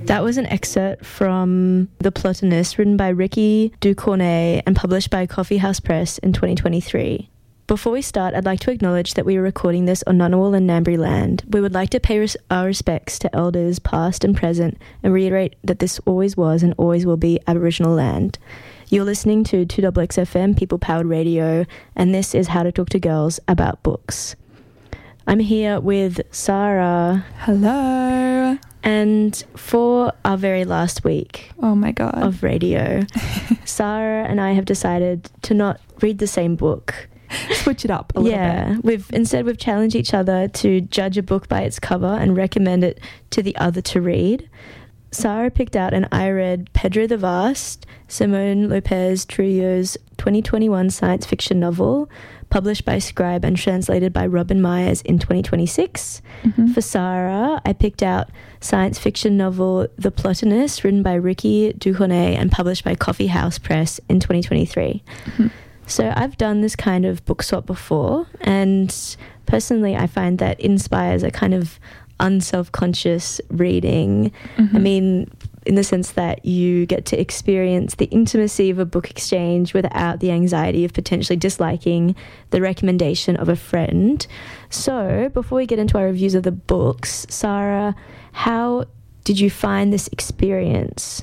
That was an excerpt from The Plotinus, written by Ricky Ducournay and published by Coffee House Press in 2023. Before we start, I'd like to acknowledge that we are recording this on Ngunnawal and Ngambri land. We would like to pay our respects to elders past and present and reiterate that this always was and always will be Aboriginal land. You're listening to 2XXFM People Powered Radio, and this is How to Talk to Girls About Books. I'm here with Sarah. Hello. And for our very last week of radio, Sarah and I have decided to not read the same book. Switch it up a little bit. We've challenged each other to judge a book by its cover and recommend it to the other to read. Sarah picked out and I read Pedro the Vast, Simón López Trujillo's 2021 science fiction novel, published by Scribe and translated by Robin Myers in 2026. Mm-hmm. For Sarah, I picked out science fiction novel The Plotinus, written by Ricky Ducournay and published by Coffee House Press in 2023. Mm-hmm. So I've done this kind of book swap before, and personally I find that inspires a kind of unself-conscious reading. Mm-hmm. I mean, in the sense that you get to experience the intimacy of a book exchange without the anxiety of potentially disliking the recommendation of a friend. So before we get into our reviews of the books, Sarah, how did you find this experience?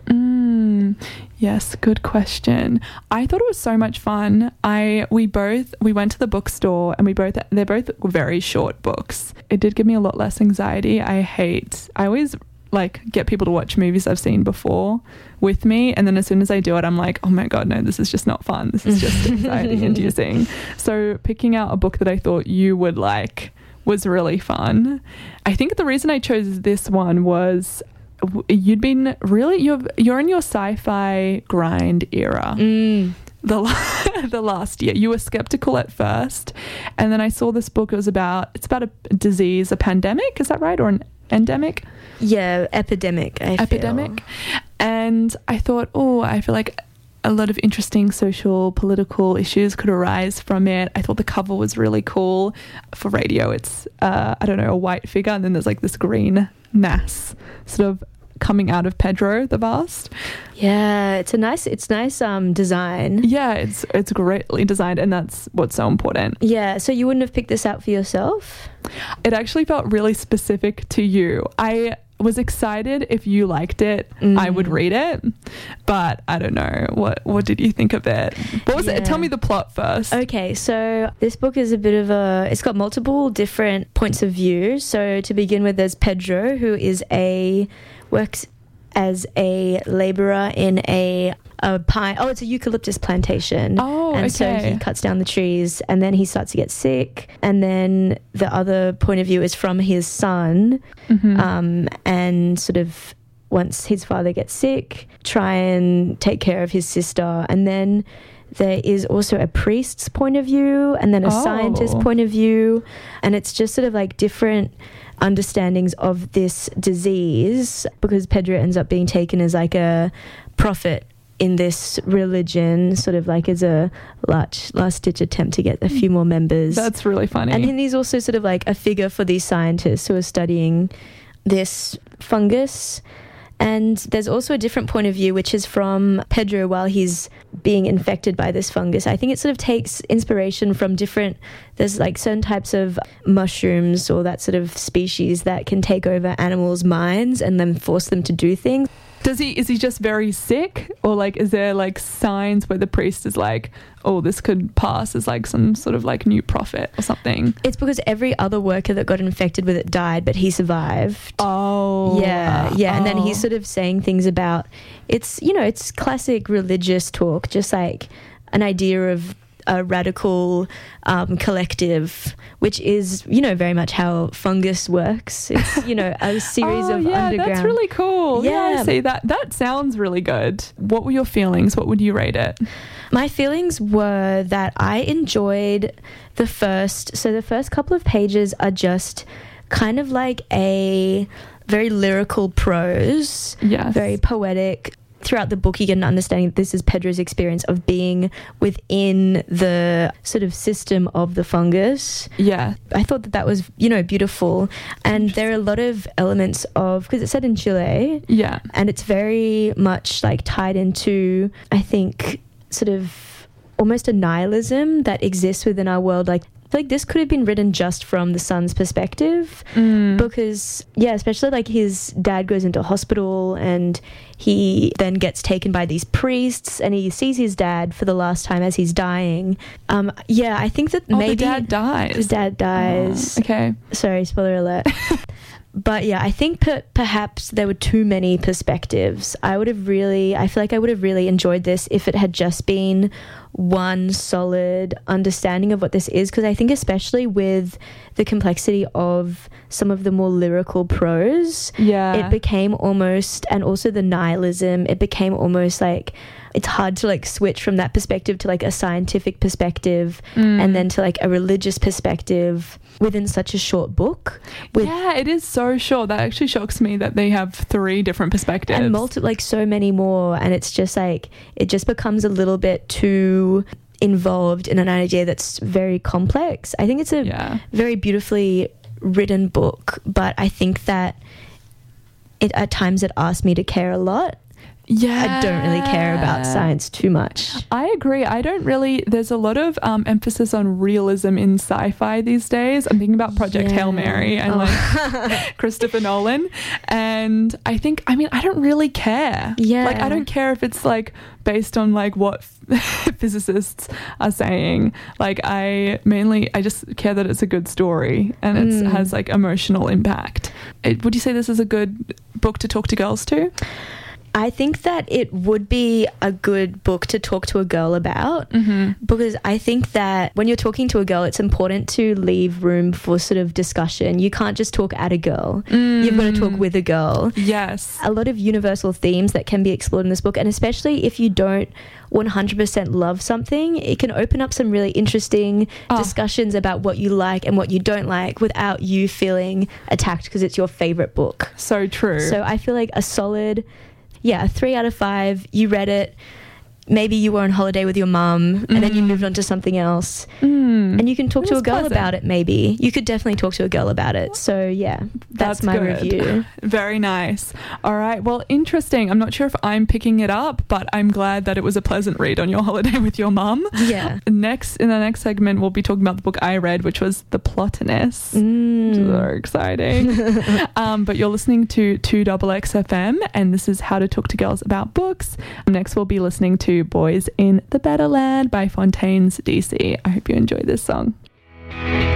Yes, good question. I thought it was so much fun. We went to the bookstore and they're both very short books. It did give me a lot less anxiety. I always get people to watch movies I've seen before with me, and then as soon as I do it, I'm like, oh my god, no, this is just not fun. This is just anxiety inducing. So picking out a book that I thought you would like was really fun. I think the reason I chose this one was you're in your sci-fi grind era. The last year you were skeptical at first, and then I saw this book. It's about a disease, a pandemic, is that right, or an endemic? Yeah, epidemic. And I thought, I feel like a lot of interesting social, political issues could arise from it. I thought the cover was really cool. For radio, it's a white figure, and then there's this green mass sort of coming out of Pedro the Vast. Yeah, it's nice design. Yeah, it's greatly designed, and that's what's so important. Yeah, so you wouldn't have picked this out for yourself? It actually felt really specific to you. I was excited if you liked it, I would read it, but I don't know. What did you think of it? What was it? Tell me the plot first. Okay, so this book is it's got multiple different points of view. So to begin with, there's Pedro, who works as a labourer in a pine. Oh, it's a eucalyptus plantation. Oh, and so he cuts down the trees, and then he starts to get sick. And then the other point of view is from his son, and sort of once his father gets sick, try and take care of his sister. And then there is also a priest's point of view, and then a scientist's point of view, and it's just sort of different understandings of this disease, because Pedro ends up being taken as a prophet in this religion, sort of as a last-ditch attempt to get a few more members. That's really funny. And then he's also sort of a figure for these scientists who are studying this fungus. And there's also a different point of view, which is from Pedro while he's being infected by this fungus. I think it sort of takes inspiration from there's certain types of mushrooms or that sort of species that can take over animals' minds and then force them to do things. Is he just very sick, or is there signs where the priest is this could pass as some sort of new prophet or something? It's because every other worker that got infected with it died, but he survived. Oh. Yeah. And then he's sort of saying things about, it's classic religious talk, just an idea of a radical collective, which is, very much how fungus works. It's, a series of underground. That's really cool. Yeah, I see that. That sounds really good. What were your feelings? What would you rate it? My feelings were that I enjoyed the first couple of pages are just kind of a very lyrical prose, yes, very poetic, throughout the book you get an understanding that this is Pedro's experience of being within the sort of system of the fungus. Yeah. I thought that was, beautiful. And there are a lot of elements of, because it's set in Chile. Yeah. And it's very much like tied into, I think, sort of almost a nihilism that exists within our world. Like, I feel like this could have been written just from the son's perspective, because, especially like his dad goes into hospital and he then gets taken by these priests and he sees his dad for the last time as he's dying. I think that maybe... the dad dies. His dad dies. Okay. Sorry, spoiler alert. But I think perhaps there were too many perspectives. I feel like I would have really enjoyed this if it had just been one solid understanding of what this is, because I think especially with the complexity of some of the more lyrical prose, it became almost, and also the nihilism, it became almost like it's hard to like switch from that perspective to like a scientific perspective and then to like a religious perspective within such a short book. It is so short. That actually shocks me that they have 3 different perspectives and so many more, and it's just like it just becomes a little bit too involved in an idea that's very complex. I think it's a very beautifully written book, but I think that at times it asked me to care a lot. I don't really care about science too much. I agree. I don't really... There's a lot of emphasis on realism in sci-fi these days. I'm thinking about Project Hail Mary and like Christopher Nolan. And I don't really care. Yeah. Like, I don't care if it's like based on like what physicists are saying. Like, I just care that it's a good story and it has like emotional impact. Would you say this is a good book to talk to girls to? I think that it would be a good book to talk to a girl about, because I think that when you're talking to a girl, it's important to leave room for sort of discussion. You can't just talk at a girl. You've got to talk with a girl. Yes. A lot of universal themes that can be explored in this book, and especially if you don't 100% love something, it can open up some really interesting discussions about what you like and what you don't like without you feeling attacked because it's your favorite book. So true. So I feel like a solid... a 3 out of 5. You read it. Maybe you were on holiday with your mum and then you moved on to something else. And you can talk to a girl about it, maybe. You could definitely talk to a girl about it. So, that's my review. Very nice. All right. Well, interesting. I'm not sure if I'm picking it up, but I'm glad that it was a pleasant read on your holiday with your mum. Yeah. In the next segment, we'll be talking about the book I read, which was The Plotinus. Which is very exciting. But you're listening to 2XXFM, and this is How to Talk to Girls About Books. Next, we'll be listening to Boys in the Better Land by Fontaines DC. I hope you enjoy this song.